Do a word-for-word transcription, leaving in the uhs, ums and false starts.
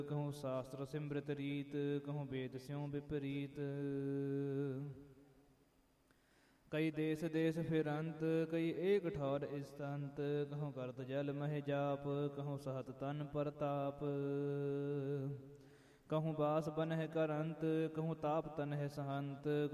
ਕਹੂੰ ਸ਼ਾਸਤਰ ਸਿਮ੍ਰਿਤ ਰੀਤ, ਕਹੂੰ ਵੇਦ ਸਿਉ ਵਿਪਰੀਤ। ਕਈ ਦੇਸ ਦੇਸ ਫਿਰੰਤ, ਕਈ ਏਕ ਠੌਰ ਇਸਤੰਤ। ਕਹੂੰ ਕਰਤ ਜਲ ਮਹਿ ਜਾਪ, ਕਹੂੰ ਸਹਤ ਤਨ ਪ੍ਰਤਾਪ। ਕਹੂੰ ਬਾਸ ਬਨਹਿ ਕਰੰਤ, ਕਹੂੰ ਤਾਪ ਤਨਹਿ ਸਹੰਤ।